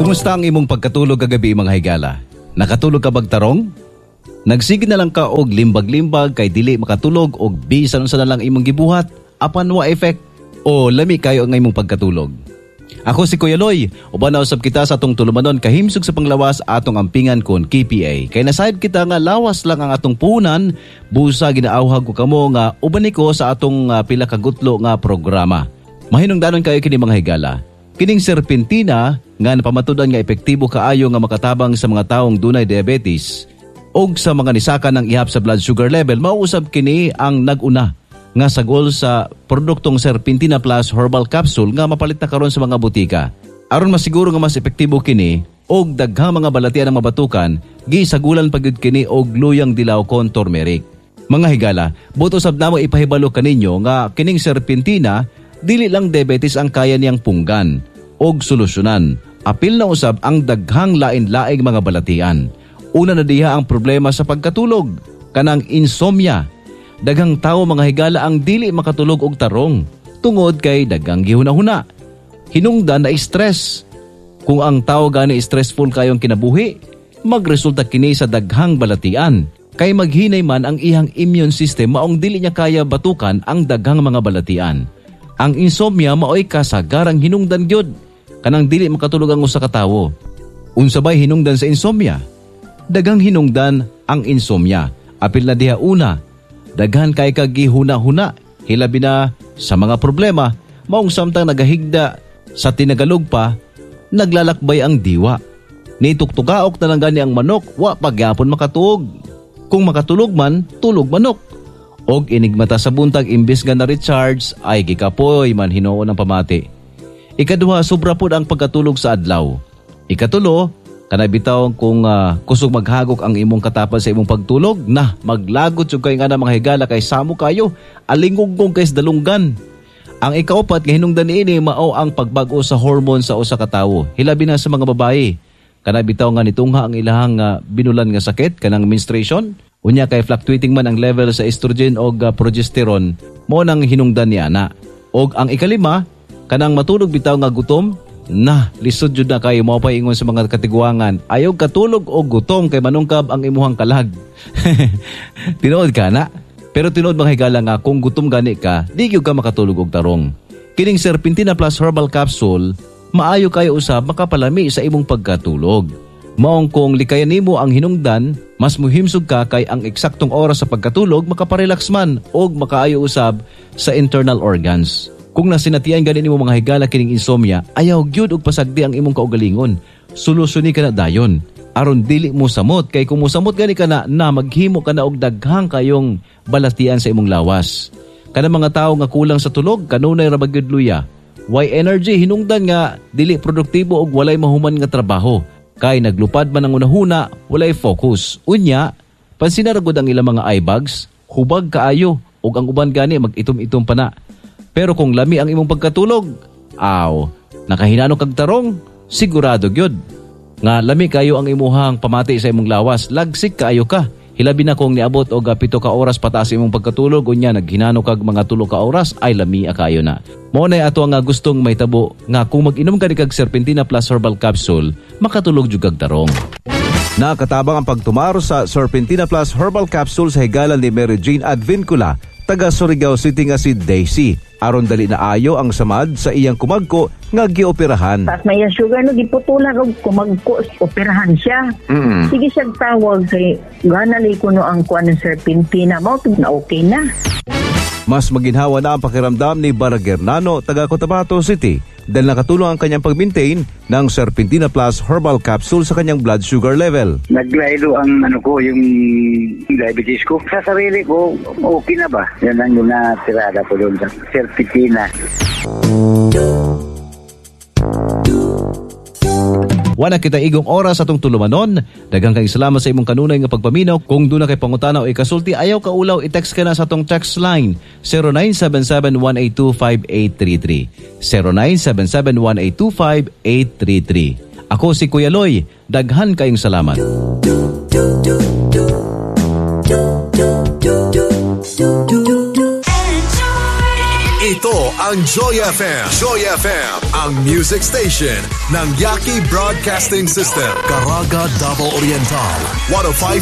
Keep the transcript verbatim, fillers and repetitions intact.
Kamusta ang imong pagkatulog kagabi mga higala? Nakatulog ka bag tarong? Nagsige na lang ka og limbag-limbag kay dili makatulog og bisan unsa na lang imong gibuhat apan wa effect o lami kayo ang imong pagkatulog. Ako si Kuya Loy, uban na usab kita sa atong tulumanon kahimsog sa panglawas atong ampingan kon K P A. Kay nasayod kita nga lawas lang ang atong puhunan, busa ginaawhag ko kamo nga uban niko sa atong uh, pila ka gutlo nga programa. Mahinungdanon kayo kini mga higala. Kining serpentina nga napamatudan nga epektibo kaayo nga makatabang sa mga taong dunay diabetes og sa mga nisaka ng ihap sa blood sugar level, mauusab kini ang nag-una nga sagol sa produktong Serpentina Plus Herbal Capsule nga mapalit na karon sa mga butika. Aron masiguro nga mas epektibo kini og daghang mga balatian ang mabatukan, gisagulan pagyud kini og luyang dilaw kon turmeric. Mga higala, buto sab namo ipahibalo kaninyo nga kining Serpentina dili lang diabetes ang kaya niyang punggan og solusyonan. Apil na usab ang daghang lain-laing mga balatian. Una na diha ang problema sa pagkatulog, kanang insomnia. Daghang tawo mga higala ang dili makatulog og tarong tungod kay daghang gihuna-huna. Hinungdan na stress. Kung ang tawo gani stressful kayong kinabuhi, magresulta kini sa daghang balatian. Kay maghinay man ang iyang immune system maong dili niya kaya batukan ang daghang mga balatian. Ang insomnia maoy kasagarang hinungdan gyud, kanang dili makatulog ang usa ka tawo. Unsa bay hinungdan sa insomnia? Daghang hinungdan ang insomnia. Apil na diha una, daghan kay kag gihuna-huna, hilabi na sa mga problema, maong samtang nagahigda sa tinagalog pa, naglalakbay ang diwa. Nituktugaok na lang gani ang manok, wa pagyapon makatuog. Kung makatulog man, tulog manok. Og inigmata sa buntag imbes nga na recharge ay gikapoy man hinuon ang pamati. Ikaduha, sobra pod ang pagkatulog sa adlaw. Ikatulo, kanay bitaw kung uh, kusog maghagok ang imong katapal sa imong pagtulog, na maglagot jud kay nga na mga higala kay samo kayo, alingugong kay dalunggan. Ang ikaupat nga hinungdan niini mao ang pagbag-o sa hormone sa usa ka tawo, hilabi na sa mga babaye. Kanay bitaw nga nitungha ang ilahang uh, binulan nga sakit kanang menstruation. Unya kay fluctuating man ang level sa estrogen o uh, progesterone, mo nang hinungdan niya na. Og ang ikalima, kanang matulog bitaw nga gutom, na lisod jud na kayo mao pa ingon sa mga katiguangan. Ayaw katulog o gutom kay manungkab ang imuhang kalag. Tinuod ka na. Pero tinuod mga higala nga kung gutom gani ka, di gyud ka makatulog og tarong. Kining Serpentina Plus Herbal Capsule, maayo kayo usab makapalami sa imong pagkatulog. Maong kung likayan nimo ang hinungdan, mas muhimsog ka kay ang eksaktong oras sa pagkatulog makaparelax man og makaayo usab sa internal organs. Kung nasinatian gani nimo mga higala kining insomnia, ayaw gyud og pasagdi ang imong kaugalingon. Solusyoни ka na dayon aron dili mo samot, kay kung mo samot gani ka na, na maghimo ka na og daghang kayong balatian sa imong lawas. Kana mga tawo nga kulang sa tulog, kanunay ra bagyud luya. Why energy hinungdan nga dili produktibo og walay mahuman nga trabaho. Kay naglupad man ang unahuna, walay focus. Unya, pansinaragod ang ilang mga eye bags, hubag kaayo, ug ang uban gani mag-itom-itom pa na. Pero kung lami ang imong pagkatulog, aw, nakahinano kag tarong, sigurado gyud. Nga lami kayo ang imuhang pamati sa imong lawas, lagsik kaayo ka. Hilabi na kung niabot og pito ka oras pataas imong pagkatulog, unya naghinano kag mga tulo ka oras, ay lami kayo na. Mao na ato nga gustong mahitabo nga kung mag-inom ka ni kag Serpentina Plus Herbal Capsule, makatulog jud kag tarong. Nakatabang ang pagtumaro sa Serpentina Plus Herbal Capsule sa higalan ni Mary Jane Advincula, taga Surigao City nga si Daisy. Aron dali na ayo ang samad sa iyang kumagko nga gioperahan. Pas may sugar no giputulan og kumagko, operahan siya. Mm-hmm. Sige siya tawag kay ganali ko no ang kuan ng Serpentina, mao na okay na. Mas maginhawa na ang pakiramdam ni Baragernano, taga Cotabato City, dahil nakatulong ang kanyang pag-maintain ng Serpentina Plus Herbal Capsule sa kanyang blood sugar level. Naglaylo ang ano ko, yung diabetes ko. Sa sarili ko, okay na ba? Yan ang yung natirada ko doon sa Serpentina. Wala kita igong oras atong tulumanon. Daghang kay salamat sa imong kanunay nga pagpaminaw. Kung doon na kay pangutana o ikasulti, ayaw ka ulaw, i-text ka na sa atong text line zero nine seven seven one eight two five eight three three. zero nine seven seven one eight two five eight three three. Ako si Kuya Loy. Daghan kayong salamat. Ito ang ang Joy F M. Joy F M, ang music station ng Yaki Broadcasting System. Caraga, Davao Oriental. one oh five